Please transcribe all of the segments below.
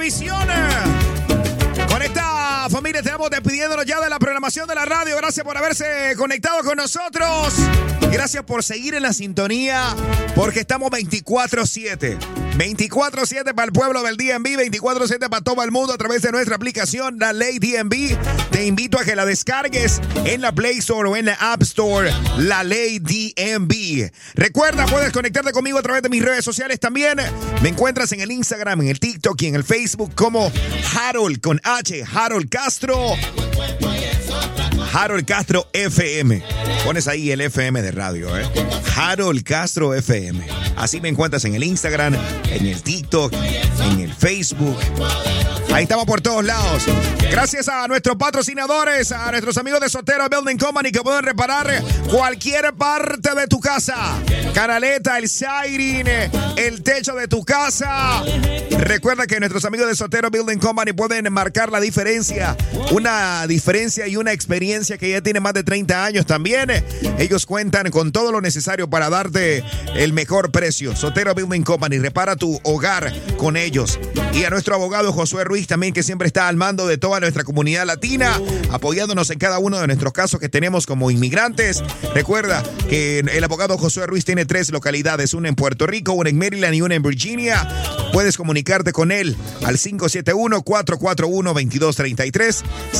televisión. Con esta familia estamos despidiéndonos ya de la programación de la radio. Gracias por haberse conectado con nosotros. Gracias por seguir en la sintonía, porque estamos 24/7. 24/7 para el pueblo del DMV, 24/7 para todo el mundo a través de nuestra aplicación, La Ley DMV. Te invito a que la descargues en la Play Store o en la App Store, La Ley DMV. Recuerda, puedes conectarte conmigo a través de mis redes sociales también. Me encuentras en el Instagram, en el TikTok y en el Facebook como Harold con H, Harold Castro. Harold Castro FM. Pones ahí el FM de radio, Harold Castro FM. Así me encuentras en el Instagram, en el TikTok, en el Facebook. Ahí estamos por todos lados. Gracias a nuestros patrocinadores, a nuestros amigos de Sotero Building Company, que pueden reparar cualquier parte de tu casa. Canaleta, el siren, el techo de tu casa. Recuerda que nuestros amigos de Sotero Building Company pueden marcar la diferencia. Una diferencia y una experiencia que ya tiene más de 30 años también. Ellos cuentan con todo lo necesario para darte el mejor precio. Sotero Building Company, repara tu hogar con ellos. Y a nuestro abogado Josué Ruiz también, que siempre está al mando de toda nuestra comunidad latina, apoyándonos en cada uno de nuestros casos que tenemos como inmigrantes. Recuerda que el abogado Josué Ruiz tiene 3 localidades, una en Puerto Rico, una en Maryland y una en Virginia. Puedes comunicarte con él al 571-441-2233,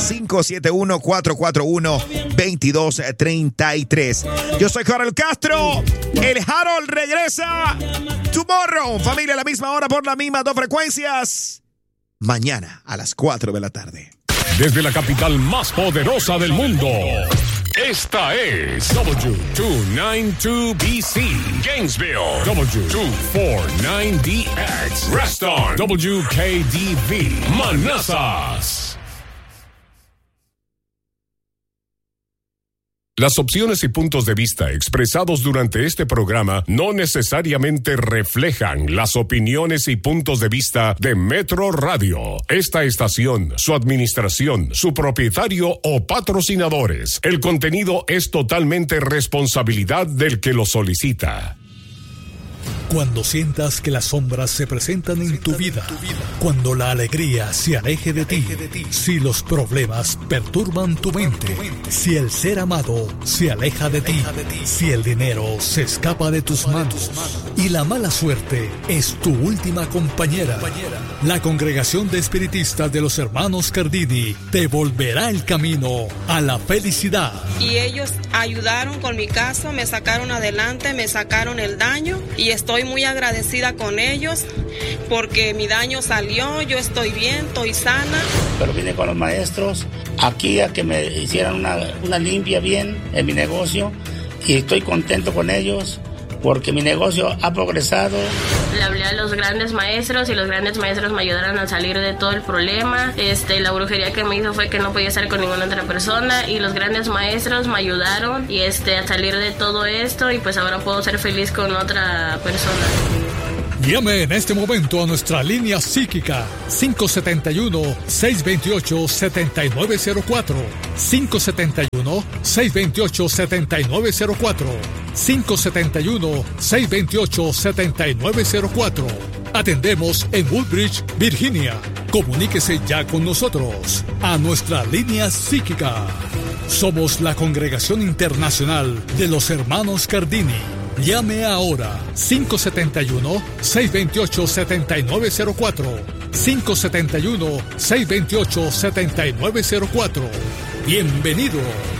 571-441-2233. Yo soy Harold Castro. El Harold regresa tomorrow. Familia, a la misma hora por las mismas 2 frecuencias. Mañana a las 4 de la tarde. Desde la capital más poderosa del mundo, esta es W292BC, Gainesville, W249DX, Reston, WKDV, Manassas. Las opiniones y puntos de vista expresados durante este programa no necesariamente reflejan las opiniones y puntos de vista de Metro Radio, esta estación, su administración, su propietario o patrocinadores. El contenido es totalmente responsabilidad del que lo solicita. Cuando sientas que las sombras se presentan en tu vida, cuando la alegría se aleje de ti, si los problemas perturban tu mente, si el ser amado se aleja de ti, si el dinero se escapa de tus manos y la mala suerte es tu última compañera, la Congregación de Espiritistas de los Hermanos Cardini te volverá el camino a la felicidad. Y ellos ayudaron con mi caso, me sacaron adelante, me sacaron el daño y estoy muy agradecida con ellos porque mi daño salió, yo estoy bien, estoy sana. Pero vine con los maestros aquí a que me hicieran una limpia bien en mi negocio y estoy contento con ellos porque mi negocio ha progresado. Le hablé a los grandes maestros y los grandes maestros me ayudaron a salir de todo el problema. La brujería que me hizo fue que no podía estar con ninguna otra persona y los grandes maestros me ayudaron y a salir de todo esto y pues ahora puedo ser feliz con otra persona. Llame en este momento a nuestra línea psíquica 571-628-7904, 571-628-7904, 571-628-7904. Atendemos en Woodbridge, Virginia. Comuníquese ya con nosotros a nuestra línea psíquica. Somos la Congregación Internacional de los Hermanos Cardini. Llame ahora 571-628-7904, 571-628-7904. Bienvenidos.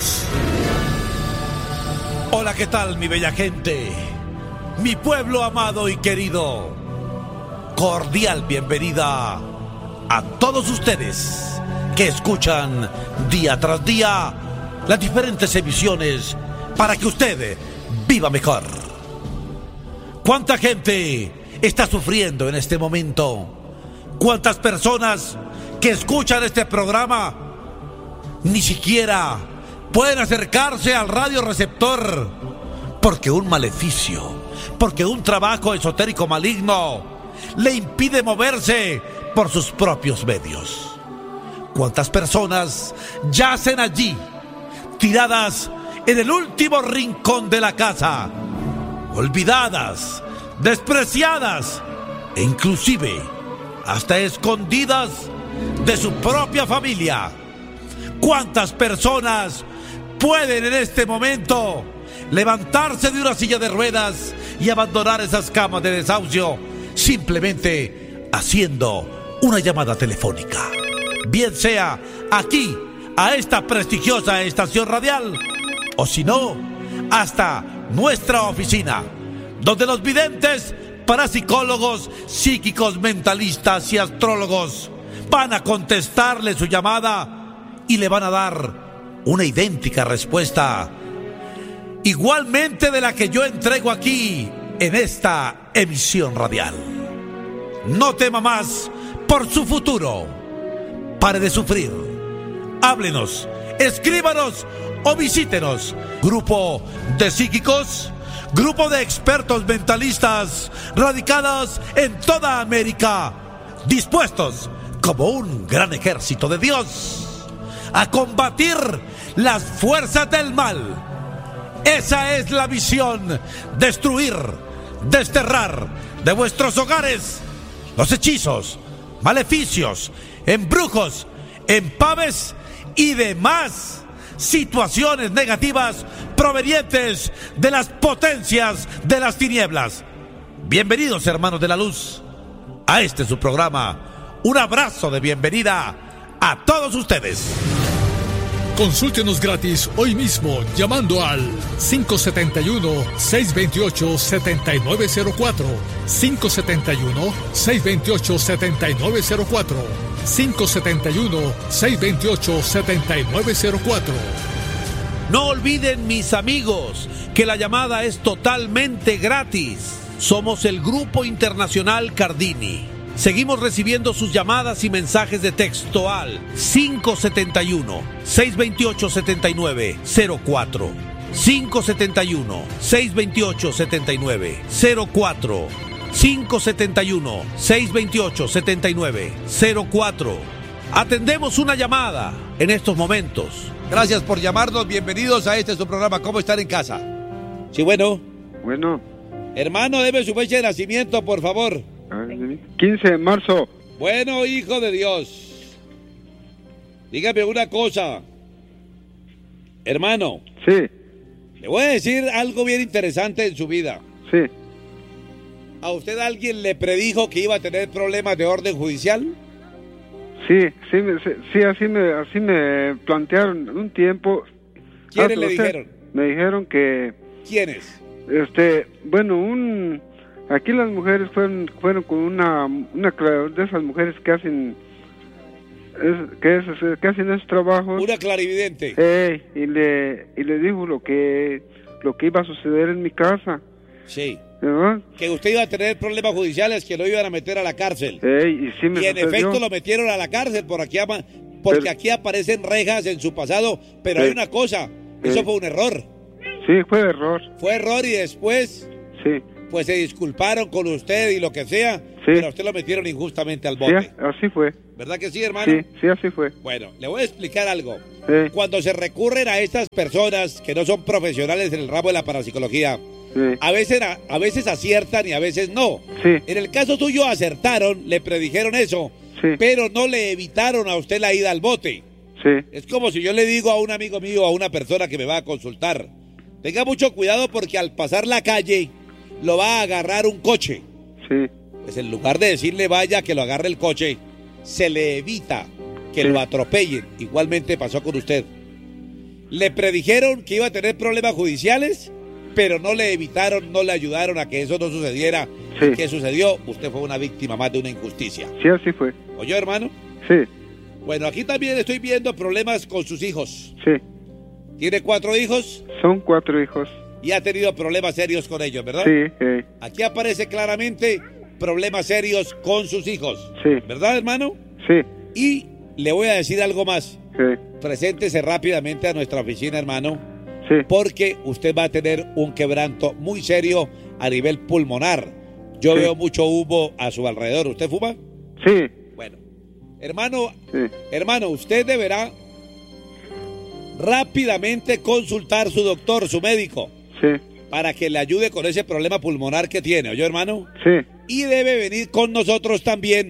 Hola, ¿qué tal, mi bella gente? Mi pueblo amado y querido. Cordial bienvenida a todos ustedes que escuchan día tras día las diferentes emisiones para que usted viva mejor. ¿Cuánta gente está sufriendo en este momento? ¿Cuántas personas que escuchan este programa ni siquiera pueden acercarse al radioreceptor porque un maleficio, porque un trabajo esotérico maligno le impide moverse por sus propios medios? ¿Cuántas personas yacen allí, tiradas en el último rincón de la casa, olvidadas, despreciadas e inclusive hasta escondidas de su propia familia. ¿Cuántas personas pueden en este momento levantarse de una silla de ruedas y abandonar esas camas de desahucio simplemente haciendo una llamada telefónica? Bien sea aquí, a esta prestigiosa estación radial, o si no, hasta nuestra oficina, donde los videntes, parapsicólogos, psíquicos, mentalistas y astrólogos van a contestarle su llamada y le van a dar una idéntica respuesta, igualmente de la que yo entrego aquí en esta emisión radial. No tema más por su futuro. Pare de sufrir. Háblenos, escríbanos o visítenos. Grupo de psíquicos, grupo de expertos mentalistas radicados en toda América, dispuestos como un gran ejército de Dios a combatir las fuerzas del mal. Esa es la misión: destruir, desterrar de vuestros hogares los hechizos, maleficios, embrujos, empaves y demás situaciones negativas provenientes de las potencias de las tinieblas. Bienvenidos, hermanos de la luz, a este su programa. Un abrazo de bienvenida a todos ustedes. Consúltenos gratis hoy mismo llamando al 571-628-7904, 571-628-7904, 571-628-7904. No olviden, mis amigos, que la llamada es totalmente gratis. Somos el Grupo Internacional Cardini. Seguimos recibiendo sus llamadas y mensajes de texto al 571-628-7904, 571-628-7904, 571-628-7904. Atendemos una llamada en estos momentos. Gracias por llamarnos. Bienvenidos a este su programa, ¿Cómo estar en casa? Sí, bueno. Bueno. Hermano, deme su fecha de nacimiento, por favor. 15 de marzo. Bueno, hijo de Dios, dígame una cosa, hermano. Sí. Le voy a decir algo bien interesante en su vida. Sí. ¿A usted alguien le predijo que iba a tener problemas de orden judicial? Sí, así me plantearon un tiempo. ¿Quiénes le dijeron? Me dijeron que... ¿Quiénes? Bueno, aquí las mujeres fueron con una de esas mujeres que hacen que hacen esos trabajos. Una clarividente. Y le dijo lo que iba a suceder en mi casa. Sí. ¿Verdad? Que usted iba a tener problemas judiciales, que lo iban a meter a la cárcel. Y en efecto lo metieron a la cárcel porque aquí aparecen rejas en su pasado, pero hay una cosa, eso fue un error. Sí, fue error. Fue error y después... Sí. Pues se disculparon con usted y lo que sea, pero a usted lo metieron injustamente al bote. Sí, así fue. ¿Verdad que sí, hermano? Sí, así fue. Bueno, le voy a explicar algo. Cuando se recurren a estas personas que no son profesionales en el ramo de la parapsicología, a veces aciertan y a veces no. Sí. En el caso tuyo acertaron, le predijeron eso, pero no le evitaron a usted la ida al bote. Sí. Es como si yo le digo a un amigo mío, a una persona que me va a consultar, tenga mucho cuidado porque al pasar la calle lo va a agarrar un coche. Sí. Pues en lugar de decirle vaya que lo agarre el coche, se le evita que lo atropellen. Igualmente pasó con usted. Le predijeron que iba a tener problemas judiciales, pero no le evitaron, no le ayudaron a que eso no sucediera. Sí. ¿Qué sucedió? Usted fue una víctima más de una injusticia. Sí, así fue. ¿Oyó, hermano? Sí. Bueno, aquí también estoy viendo problemas con sus hijos. Sí. ¿Tiene 4 hijos? Son 4 hijos. Y ha tenido problemas serios con ellos, ¿verdad? Sí. Aquí aparece claramente problemas serios con sus hijos. Sí. ¿Verdad, hermano? Sí. Y le voy a decir algo más. Sí. Preséntese rápidamente a nuestra oficina, hermano. Sí. Porque usted va a tener un quebranto muy serio a nivel pulmonar. Yo veo mucho humo a su alrededor. ¿Usted fuma? Sí. Bueno, hermano, usted deberá rápidamente consultar su doctor, su médico. Sí. Para que le ayude con ese problema pulmonar que tiene, ¿oyó, hermano? Sí. Y debe venir con nosotros también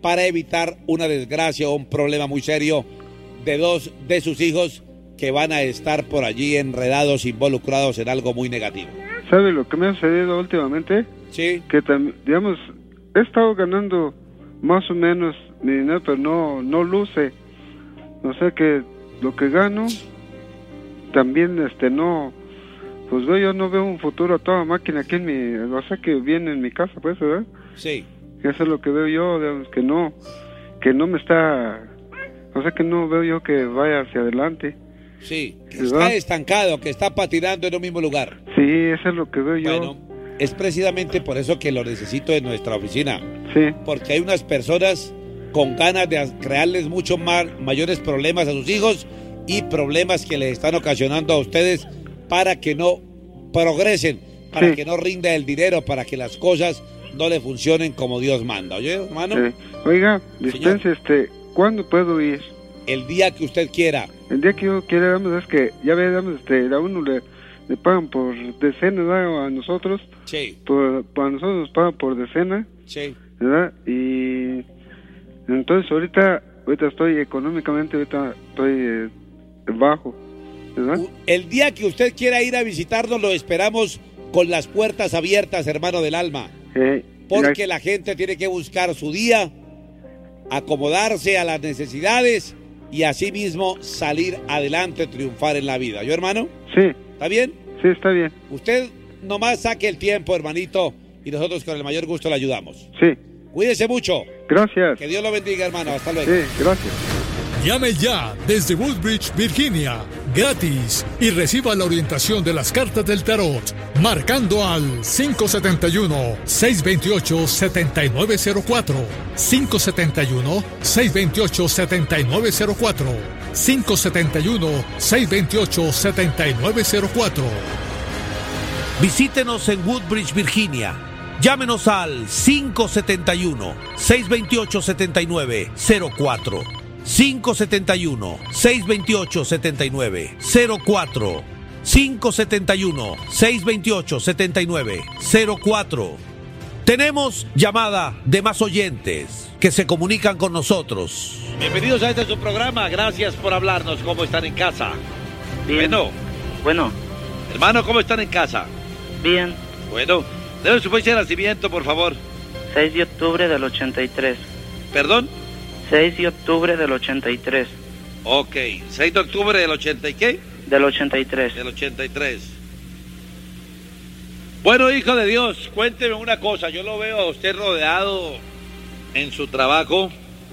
para evitar una desgracia o un problema muy serio de dos de sus hijos que van a estar por allí enredados, involucrados en algo muy negativo. ¿Sabe lo que me ha sucedido últimamente? Sí. Que digamos, he estado ganando más o menos mi dinero, pero no luce. O sea que lo que gano también no, pues yo no veo un futuro a toda máquina aquí o sea que viene en mi casa, pues, ¿verdad? Sí. Eso es lo que veo yo, digamos, que no me está, o sea que no veo yo que vaya hacia adelante. Sí, que ¿verdad? está estancado, que está patinando en un mismo lugar. Sí, eso es lo que veo yo. Bueno, es precisamente por eso que lo necesito en nuestra oficina. Sí. Porque hay unas personas con ganas de crearles mucho mayores problemas a sus hijos y problemas que les están ocasionando a ustedes para que no progresen, para que no rinda el dinero, para que las cosas no le funcionen como Dios manda. ¿Oye, hermano? Sí. Oiga, dispense, ¿cuándo puedo ir? El día que usted quiera. El día que yo quiera, vamos, es que ya veamos, a uno le pagan por decena, ¿verdad? A nosotros. Sí. A nosotros nos pagan por decena. Sí. ¿Verdad? Y entonces ahorita estoy económicamente, estoy bajo, ¿verdad? El día que usted quiera ir a visitarnos lo esperamos con las puertas abiertas, hermano del alma. Porque la gente tiene que buscar su día, acomodarse a las necesidades y así mismo salir adelante, triunfar en la vida. ¿Yo, hermano? Sí. ¿Está bien? Sí, está bien. Usted nomás saque el tiempo, hermanito, y nosotros con el mayor gusto le ayudamos. Sí. Cuídese mucho. Gracias. Que Dios lo bendiga, hermano. Hasta luego. Sí, gracias. Llame ya desde Woodbridge, Virginia, gratis, y reciba la orientación de las cartas del tarot, marcando al 571-628-7904, 571-628-7904, 571-628-7904. Visítenos en Woodbridge, Virginia. Llámenos al 571-628-7904. 571-628-7904. 571-628-7904. Tenemos llamada de más oyentes que se comunican con nosotros. Bienvenidos a su programa. Gracias por hablarnos. ¿Cómo están en casa? Bien. Bueno. Hermano, ¿cómo están en casa? Bien. Bueno. Debe su fecha de nacimiento, por favor. 6 de octubre del 83. ¿Perdón? 6 de octubre del 83. Ok, 6 de octubre del 80 y qué? Del 83. Del 83. Bueno, hijo de Dios, cuénteme una cosa. Yo lo veo a usted rodeado en su trabajo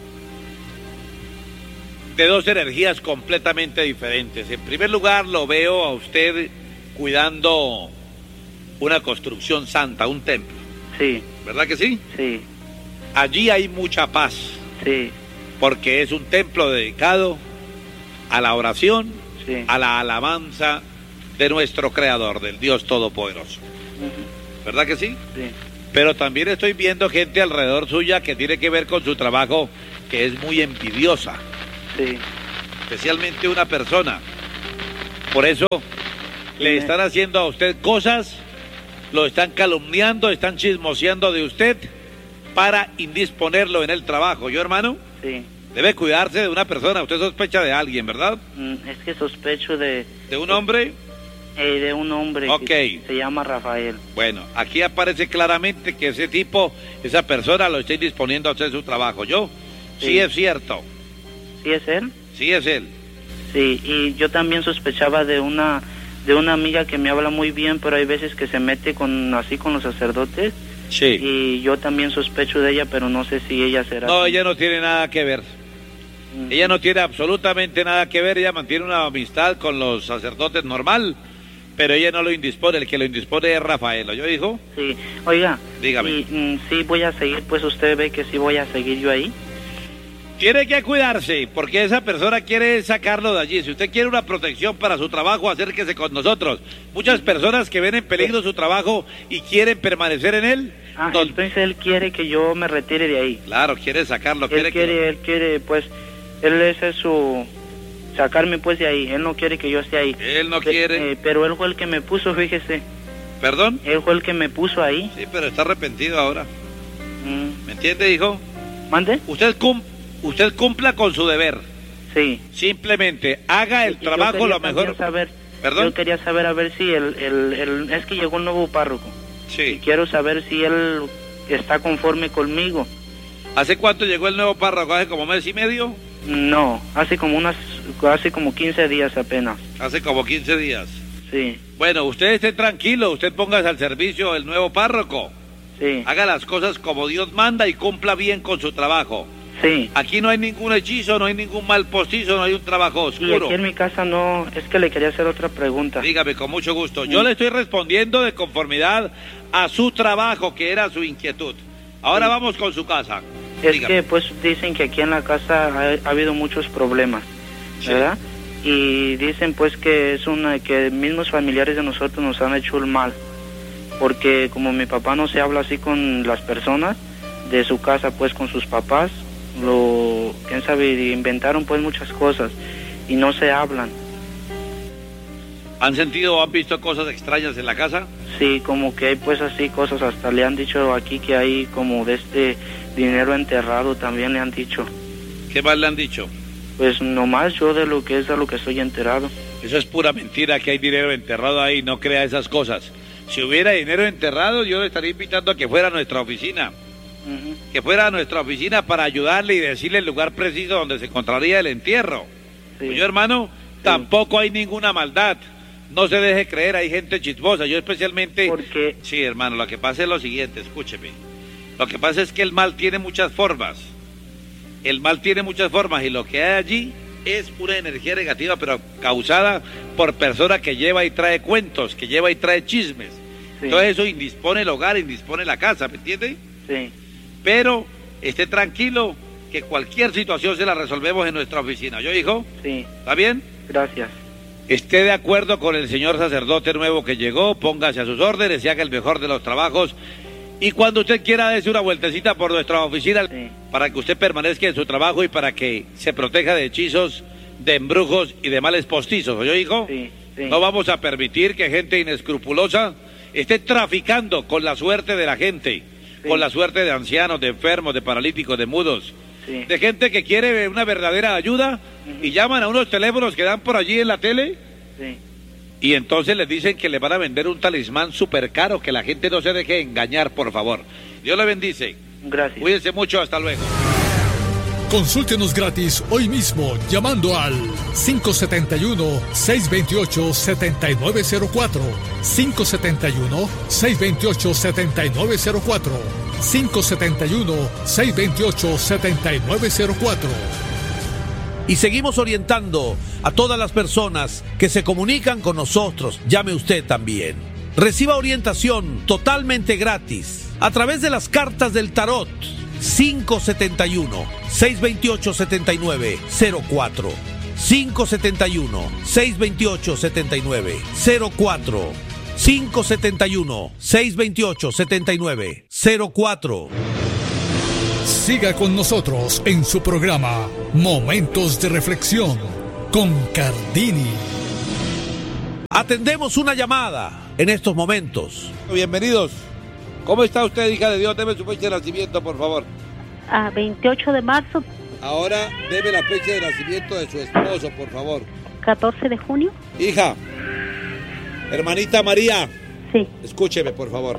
de dos energías completamente diferentes. En primer lugar, lo veo a usted cuidando una construcción santa, un templo. Sí. ¿Verdad que sí? Sí. Allí hay mucha paz. Sí. Porque es un templo dedicado a la oración, sí, a la alabanza de nuestro Creador, del Dios Todopoderoso. ¿Verdad que sí? Sí. Pero también estoy viendo gente alrededor suya que tiene que ver con su trabajo, que es muy envidiosa. Sí. Especialmente una persona. Por eso le están haciendo a usted cosas, lo están calumniando, están chismoseando de usted para indisponerlo en el trabajo. ¿Yo, hermano? Sí. Debe cuidarse de una persona. Usted sospecha de alguien, ¿verdad? Es que sospecho de... ¿De un hombre? De un hombre. Ok. Que se llama Rafael. Bueno, aquí aparece claramente que ese tipo, esa persona lo está indisponiendo a hacer su trabajo. ¿Yo? Sí es cierto. ¿Sí es él? Sí es él. Sí, y yo también sospechaba de una amiga que me habla muy bien, pero hay veces que se mete con los sacerdotes. Sí. Y yo también sospecho de ella, pero no sé si ella será... No, ella no tiene nada que ver. Ella no tiene absolutamente nada que ver. Ella mantiene una amistad con los sacerdotes normal, pero ella no lo indispone. El que lo indispone es Rafael. ¿Yo, hijo? Sí. Oiga. Dígame. Y, sí voy a seguir, pues usted ve que sí voy a seguir yo ahí. Tiene que cuidarse, porque esa persona quiere sacarlo de allí. Si usted quiere una protección para su trabajo, acérquese con nosotros. Muchas personas que ven en peligro su trabajo y quieren permanecer en él. Entonces él quiere que yo me retire de ahí. Claro, quiere sacarlo. Él quiere, pues, él es su... sacarme pues de ahí. Él no quiere que yo esté ahí. Él no quiere. Pero él fue el que me puso, fíjese. ¿Perdón? Él fue el que me puso ahí. Sí, pero está arrepentido ahora. ¿Me entiende, hijo? ¿Mande? Usted cumpla con su deber. Sí. Simplemente haga el trabajo lo mejor. ¿Perdón? Yo quería saber a ver si es que llegó un nuevo párroco. Sí. Y quiero saber si él está conforme conmigo. ¿Hace cuánto llegó el nuevo párroco? ¿Hace como mes y medio? No, hace como 15 días apenas. Hace como 15 días. Sí. Bueno, usted esté tranquilo, usted póngase al servicio del nuevo párroco. Sí. Haga las cosas como Dios manda y cumpla bien con su trabajo. Sí. Aquí no hay ningún hechizo, no hay ningún mal postizo, no hay un trabajo oscuro. Y aquí en mi casa no, es que le quería hacer otra pregunta. Dígame, con mucho gusto. Yo le estoy respondiendo de conformidad a su trabajo, que era su inquietud. Ahora vamos con su casa. Dígame. Que pues dicen que aquí en la casa ha habido muchos problemas, ¿verdad? Sí. Y dicen pues que que mismos familiares de nosotros nos han hecho el mal. Porque como mi papá no se habla así con las personas de su casa, pues con sus papás, quién sabe, inventaron pues muchas cosas y no se hablan. ¿Han sentido o han visto cosas extrañas en la casa? Sí, como que hay pues así cosas, hasta le han dicho aquí que hay como de este dinero enterrado, también le han dicho. ¿Qué más le han dicho? Pues nomás yo de lo que estoy enterado. Eso es pura mentira, que hay dinero enterrado ahí, no crea esas cosas. Si hubiera dinero enterrado, yo le estaría invitando a que fuera a nuestra oficina. Que fuera a nuestra oficina para ayudarle y decirle el lugar preciso donde se encontraría el entierro. Sí. Yo, hermano, tampoco hay ninguna maldad. No se deje creer, hay gente chismosa. Yo especialmente... ¿Por qué? Sí, hermano, lo que pasa es lo siguiente, escúcheme. Lo que pasa es que el mal tiene muchas formas. El mal tiene muchas formas y lo que hay allí es una energía negativa, pero causada por persona que lleva y trae cuentos, que lleva y trae chismes. Sí. Entonces eso indispone el hogar, indispone la casa, ¿me entiende? Sí. Pero esté tranquilo que cualquier situación se la resolvemos en nuestra oficina. ¿Yo, hijo? Sí. ¿Está bien? Gracias. Esté de acuerdo con el señor sacerdote nuevo que llegó, póngase a sus órdenes y haga el mejor de los trabajos. Y cuando usted quiera, dése una vueltecita por nuestra oficina, sí, para que usted permanezca en su trabajo y para que se proteja de hechizos, de embrujos y de males postizos. ¿Oyó, hijo? Sí, sí. No vamos a permitir que gente inescrupulosa esté traficando con la suerte de la gente, sí, con la suerte de ancianos, de enfermos, de paralíticos, de mudos, sí, de gente que quiere una verdadera ayuda y llaman a unos teléfonos que dan por allí en la tele. Sí. Y entonces les dicen que le van a vender un talismán súper caro, que la gente no se deje engañar, por favor. Dios le bendice. Gracias. Cuídense mucho, hasta luego. Consúltenos gratis hoy mismo llamando al 571-628-7904. 571-628-7904. 571-628-7904. Y seguimos orientando a todas las personas que se comunican con nosotros. Llame usted también. Reciba orientación totalmente gratis a través de las cartas del tarot. 571-628-7904. 571-628-7904. 571-628-7904. Siga con nosotros en su programa Momentos de Reflexión con Cardini. Atendemos una llamada en estos momentos. Bienvenidos. ¿Cómo está usted, hija de Dios? Deme su fecha de nacimiento, por favor. 28 de marzo. Ahora deme la fecha de nacimiento de su esposo, por favor. 14 de junio. Hija, hermanita María. Sí. Escúcheme, por favor.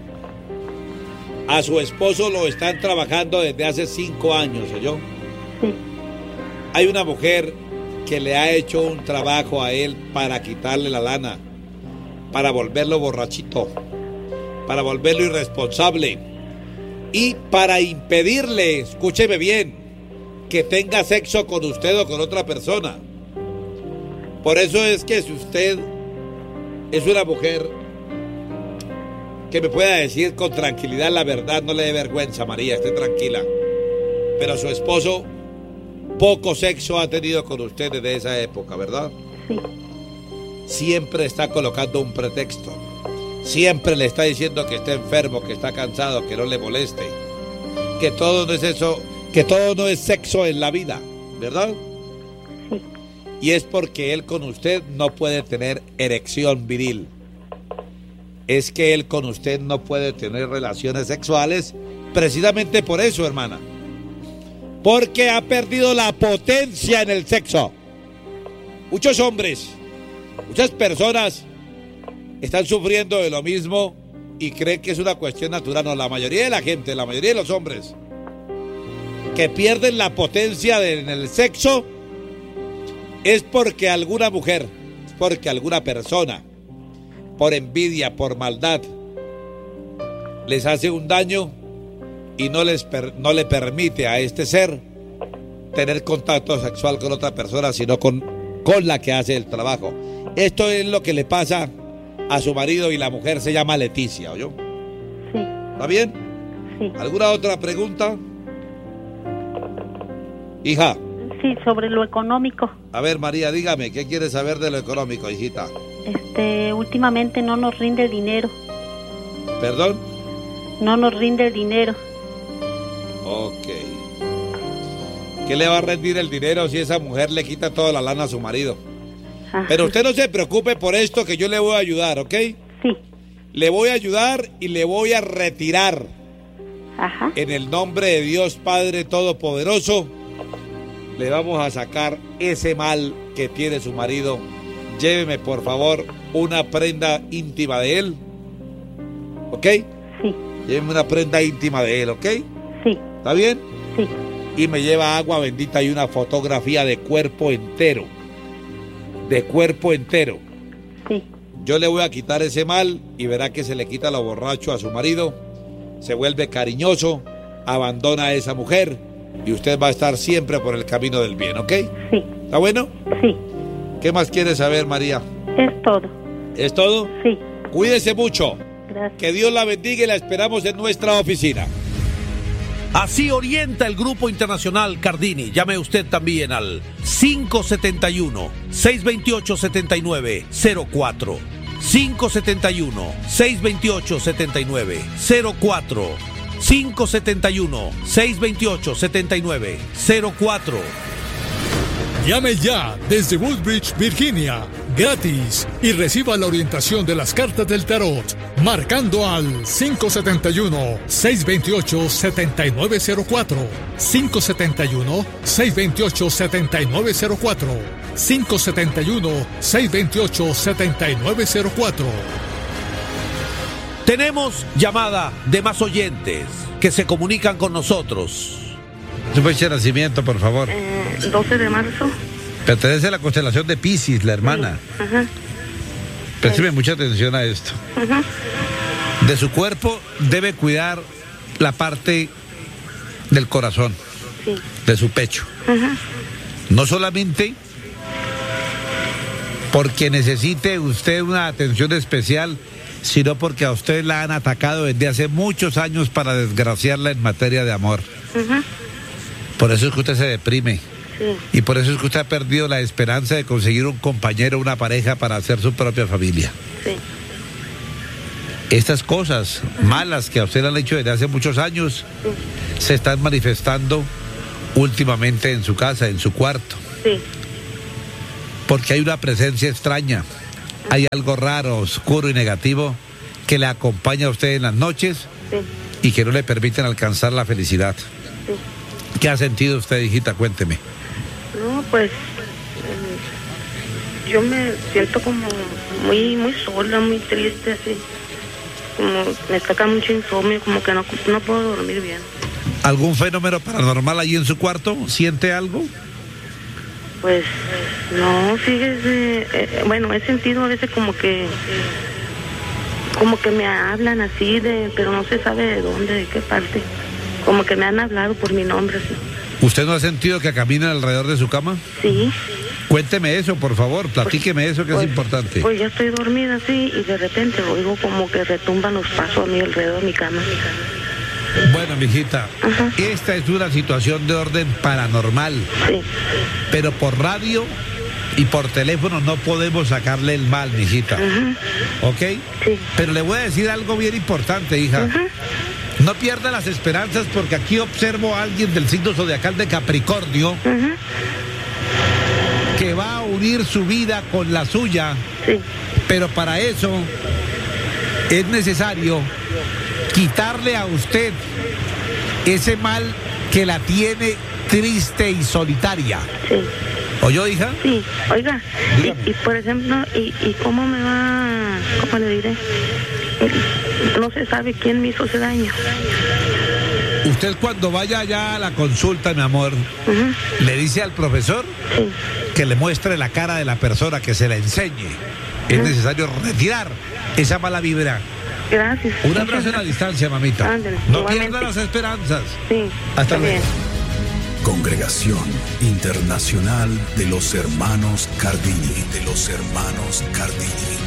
A su esposo lo están trabajando desde hace 5 años, ¿oyó? Sí. Hay una mujer que le ha hecho un trabajo a él para quitarle la lana, para volverlo borrachito, para volverlo irresponsable y para impedirle, escúcheme bien, que tenga sexo con usted o con otra persona. Por eso es que si usted es una mujer que me pueda decir con tranquilidad la verdad, no le dé vergüenza, María, esté tranquila. Pero su esposo poco sexo ha tenido con usted desde esa época, ¿verdad? Sí. Siempre está colocando un pretexto. Siempre le está diciendo que está enfermo, que está cansado, que no le moleste. Que todo no es eso, que todo no es sexo en la vida, ¿verdad? Sí. Y es porque él con usted no puede tener erección viril. Es que él con usted no puede tener relaciones sexuales precisamente por eso, hermana. porque ha perdido la potencia en el sexo. Muchos hombres, muchas personas están sufriendo de lo mismo y creen que es una cuestión natural. No, la mayoría de la gente, la mayoría de los hombres que pierden la potencia en el sexo es porque alguna mujer, es porque alguna persona, por envidia, por maldad, les hace un daño y no le permite a este ser tener contacto sexual con otra persona, sino con la que hace el trabajo. Esto es lo que le pasa a su marido y la mujer se llama Leticia, ¿oyó? Sí. ¿Está bien? Sí. ¿Alguna otra pregunta? Hija. Sí, sobre lo económico. A ver, María, dígame, ¿qué quieres saber de lo económico, hijita? Últimamente no nos rinde el dinero. ¿Perdón? No nos rinde el dinero. Ok. ¿Qué le va a rendir el dinero si esa mujer le quita toda la lana a su marido? Ajá. Pero usted no se preocupe por esto, que yo le voy a ayudar, ¿ok? Sí. Le voy a ayudar y le voy a retirar. Ajá. En el nombre de Dios Padre Todopoderoso, le vamos a sacar ese mal que tiene su marido. Lléveme, por favor, una prenda íntima de él. ¿Ok? Sí. Lléveme una prenda íntima de él, ¿ok? Sí. ¿Está bien? Sí. Y me lleva agua bendita y una fotografía de cuerpo entero. De cuerpo entero. Sí. Yo le voy a quitar ese mal y verá que se le quita lo borracho a su marido. Se vuelve cariñoso, abandona a esa mujer y usted va a estar siempre por el camino del bien, ¿ok? Sí. ¿Está bueno? Sí. ¿Qué más quiere saber, María? Es todo. ¿Es todo? Sí. Cuídese mucho. Gracias. Que Dios la bendiga y la esperamos en nuestra oficina. Así orienta el Grupo Internacional Cardini. Llame usted también al 571-628-7904. 571-628-7904. 571-628-7904. Llame ya desde Woodbridge, Virginia, gratis, y reciba la orientación de las cartas del tarot, marcando al 571-628-7904, 571-628-7904, 571-628-7904. Tenemos llamada de más oyentes que se comunican con nosotros. Su fecha de nacimiento, por favor. 12 de marzo. Pertenece a la constelación de Piscis, la hermana. Sí. Ajá. Présteme mucha atención a esto. Ajá. De su cuerpo debe cuidar la parte del corazón, sí, de su pecho. Ajá. No solamente porque necesite usted una atención especial, sino porque a usted la han atacado desde hace muchos años para desgraciarla en materia de amor. Ajá. Por eso es que usted se deprime. Sí. Y por eso es que usted ha perdido la esperanza de conseguir un compañero, una pareja para hacer su propia familia. Sí. Estas cosas malas que a usted le han hecho desde hace muchos años, sí, se están manifestando últimamente en su casa, en su cuarto. Sí. Porque hay una presencia extraña, hay algo raro, oscuro y negativo que le acompaña a usted en las noches, sí, y que no le permiten alcanzar la felicidad. Sí. ¿Qué ha sentido usted, hijita? Cuénteme. No, pues yo me siento como muy sola, muy triste, así. Como me saca mucho insomnio, como que no puedo dormir bien. ¿Algún fenómeno paranormal allí en su cuarto? ¿Siente algo? Pues no, fíjese, bueno, he sentido a veces como que me hablan así, pero no se sabe de dónde, de qué parte. Como que me han hablado por mi nombre, así. ¿Usted no ha sentido que caminan alrededor de su cama? Sí. Cuénteme eso, por favor, platíqueme eso que es importante. Pues ya estoy dormida así y de repente oigo como que retumban los pasos a mi alrededor de mi cama. Bueno, mijita, ajá, esta es una situación de orden paranormal. Sí. Pero por radio y por teléfono no podemos sacarle el mal, mijita. Ajá. ¿Ok? Sí. Pero le voy a decir algo bien importante, hija. Ajá. No pierda las esperanzas porque aquí observo a alguien del signo zodiacal de Capricornio, ajá, que va a unir su vida con la suya. Sí. Pero para eso es necesario quitarle a usted ese mal que la tiene triste y solitaria. Sí. ¿Oyó, hija? Sí, oiga, y por ejemplo, ¿y cómo me va, cómo le diré? No se sabe quién me hizo ese daño. Usted cuando vaya allá a la consulta, mi amor, le dice al profesor que le muestre la cara de la persona, que se la enseñe. Es necesario retirar esa mala vibra. Gracias. Un abrazo a la distancia, mamita. Ándale, no pierda las esperanzas. Sí. Hasta luego. Congregación Internacional de los Hermanos Cardini. De los Hermanos Cardini.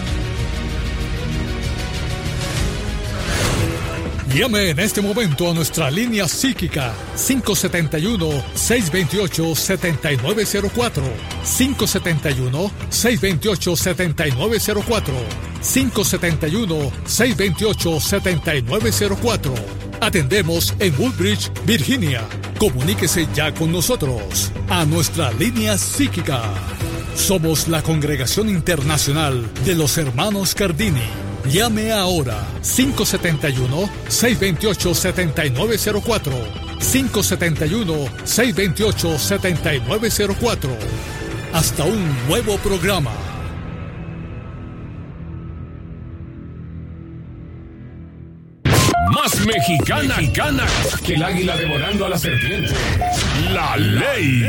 Llame en este momento a nuestra línea psíquica 571-628-7904. 571-628-7904. 571-628-7904. Atendemos en Woodbridge, Virginia. Comuníquese ya con nosotros a nuestra línea psíquica. Somos la Congregación Internacional de los Hermanos Cardini. Llame ahora 571-628-7904. 571-628-7904. Hasta un nuevo programa. Más mexicana que el águila devorando a la serpiente. La ley